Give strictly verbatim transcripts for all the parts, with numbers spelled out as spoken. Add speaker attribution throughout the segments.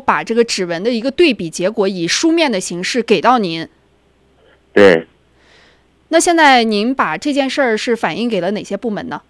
Speaker 1: 把这个指纹的一个对比结果以书面的形式给到您。
Speaker 2: 对。
Speaker 1: 那现在您把这件事儿是反映给了哪些部门呢？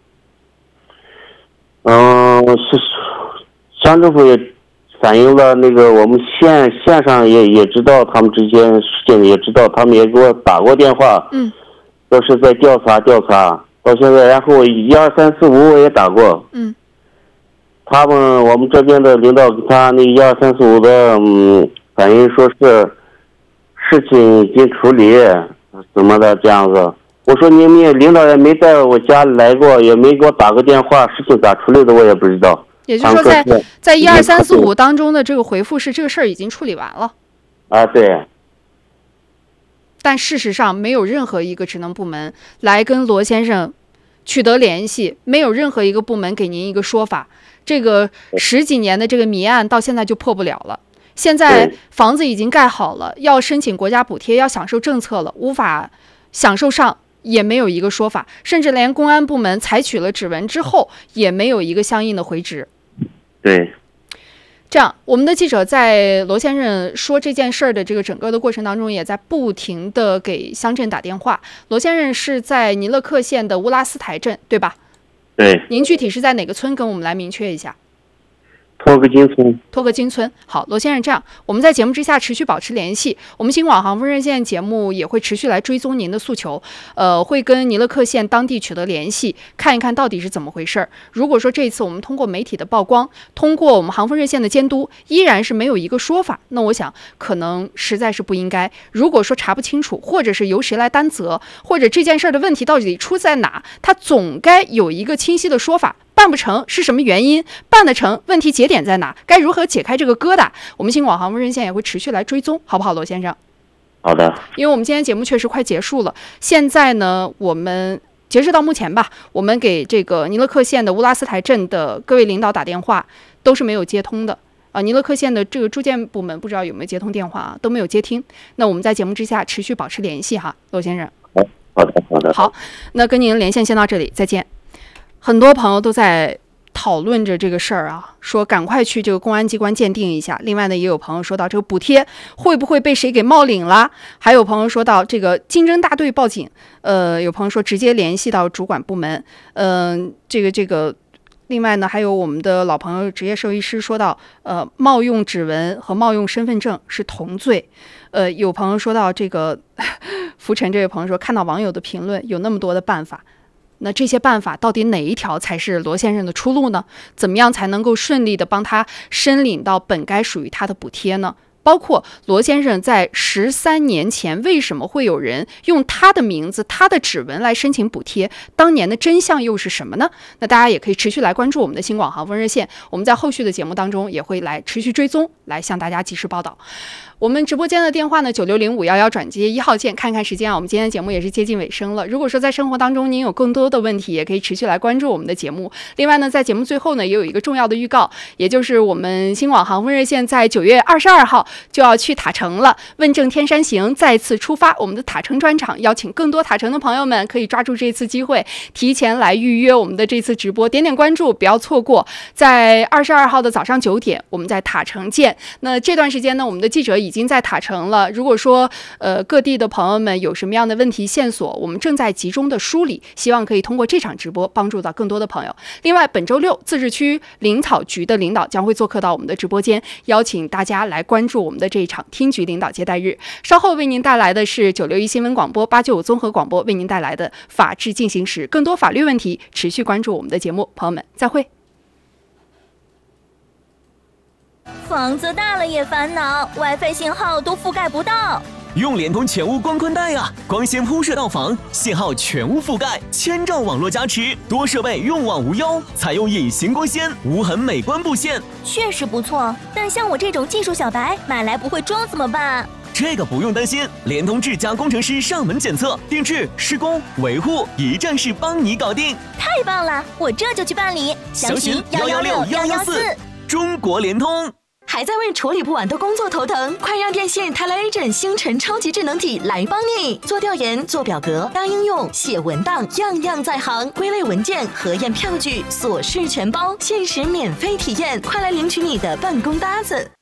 Speaker 2: 嗯，是乡政府也反映了，那个我们县县上也也知道他们这件事情，也知道他们也给我打过电话，
Speaker 1: 嗯，
Speaker 2: 都是在调查调查，到现在，然后一二三四五我也打过，
Speaker 1: 嗯，
Speaker 2: 他们我们这边的领导给他那一二三四五的嗯反映说是事情已经处理怎么的这样子。我说你们领导也没在我家里来过，也没给我打个电话，事情咋处理的我也不知道。
Speaker 1: 也就是说在，在在一二三四五当中的这个回复是这个事儿已经处理完了。
Speaker 2: 啊，对。
Speaker 1: 但事实上，没有任何一个职能部门来跟罗先生取得联系，没有任何一个部门给您一个说法。这个十几年的这个谜案到现在就破不了了。现在房子已经盖好了，要申请国家补贴，要享受政策了，无法享受上。也没有一个说法，甚至连公安部门采取了指纹之后，也没有一个相应的回执。
Speaker 2: 对，
Speaker 1: 这样，我们的记者在罗先生说这件事儿的这个整个的过程当中，也在不停的给乡镇打电话。罗先生是在尼勒克县的乌拉斯台镇，对吧？
Speaker 2: 对。
Speaker 1: 您具体是在哪个村？跟我们来明确一下。
Speaker 2: 托克金村。
Speaker 1: 托克金村。好，罗先生，这样我们在节目之下持续保持联系。我们新广航风热线节目也会持续来追踪您的诉求，呃，会跟尼勒克县当地取得联系，看一看到底是怎么回事。如果说这一次我们通过媒体的曝光，通过我们航风热线的监督，依然是没有一个说法，那我想可能实在是不应该。如果说查不清楚，或者是由谁来担责，或者这件事的问题到底出在哪，它总该有一个清晰的说法。办不成是什么原因？办得成，问题节点在哪？该如何解开这个疙瘩？我们新广航风热线也会持续来追踪，好不好，罗先生？
Speaker 2: 好的。
Speaker 1: 因为我们今天节目确实快结束了，现在呢，我们截止到目前吧，我们给这个尼勒克县的乌拉斯台镇的各位领导打电话都是没有接通的啊。尼勒克县的这个住建部门不知道有没有接通电话啊，都没有接听。那我们在节目之下持续保持联系哈，罗先生。
Speaker 2: 好的，好的。
Speaker 1: 好，那跟您连线先到这里，再见。很多朋友都在讨论着这个事儿啊，说赶快去这个公安机关鉴定一下。另外呢，也有朋友说到这个补贴会不会被谁给冒领了？还有朋友说到这个竞争大队报警，呃，有朋友说直接联系到主管部门，嗯、呃，这个这个。另外呢，还有我们的老朋友职业兽医师说到，呃，冒用指纹和冒用身份证是同罪。呃，有朋友说到这个，浮尘这位朋友说，看到网友的评论，有那么多的办法。那这些办法到底哪一条才是罗先生的出路呢？怎么样才能够顺利的帮他申领到本该属于他的补贴呢？包括罗先生在十三年前为什么会有人用他的名字、他的指纹来申请补贴？当年的真相又是什么呢？那大家也可以持续来关注我们的新广航风热线，我们在后续的节目当中也会来持续追踪，来向大家及时报道。我们直播间的电话呢，九六零五幺幺转接一号键。看看时间啊，我们今天的节目也是接近尾声了。如果说在生活当中您有更多的问题，也可以持续来关注我们的节目。另外呢，在节目最后呢，也有一个重要的预告，也就是我们新广航风热线在九月二十二号就要去塔城了，问政天山行再次出发。我们的塔城专场，邀请更多塔城的朋友们可以抓住这次机会，提前来预约我们的这次直播，点点关注，不要错过。在二十二号的早上九点，我们在塔城见。那这段时间呢，我们的记者已经在塔城了。如果说呃各地的朋友们有什么样的问题线索，我们正在集中的梳理，希望可以通过这场直播帮助到更多的朋友。另外，本周六自治区林草局的领导将会做客到我们的直播间，邀请大家来关注我们的这一场厅局领导接待日。稍后为您带来的是九六一新闻广播、八九五综合广播为您带来的法治进行时。更多法律问题，持续关注我们的节目。朋友们，再会。
Speaker 3: 房子大了也烦恼 ，WiFi 信号都覆盖不到。
Speaker 4: 用联通全屋光宽带啊，光纤铺设到房，信号全屋覆盖，千兆网络加持，多设备用网无忧，采用隐形光纤，无痕美观布线，
Speaker 3: 确实不错。但像我这种技术小白，买来不会装怎么办？
Speaker 4: 这个不用担心，联通智家工程师上门检测、定制、施工、维护，一站式帮你搞定。
Speaker 3: 太棒了，我这就去办理。
Speaker 4: 详询幺幺六幺幺四，中国联通。
Speaker 5: 还在为处理不完的工作头疼？快让电信 Telegent 星辰超级智能体来帮你！做调研、做表格、搭应用、写文档，样样在行。归类文件、核验票据，琐事全包，限时免费体验，快来领取你的办公搭子！